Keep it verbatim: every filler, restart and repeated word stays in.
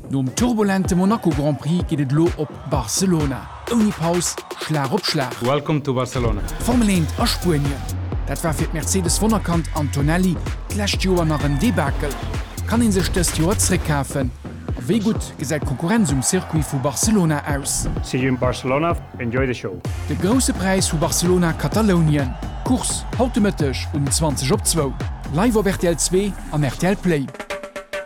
Nom turbulente Monaco Grand Prix geht et lo op Barcelona. Oni Paus, Schlag op Schlag. Welcome to Barcelona. Formel eins a Spurien. Dat war fir Mercedes Wonnerkant Antonelli d'lächt Joer nach en Debakel. Kann en sech dës Joer zréckkafen? A wéi gut gesäit Konkurrenz um Circuit vu Barcelona aus. See you in Barcelona. Enjoy the show. De grosse Preis vu Barcelona Katalonien. Kurs hautemëttech um zwanzig op zwo. Live op R T L zwei an R T L Play.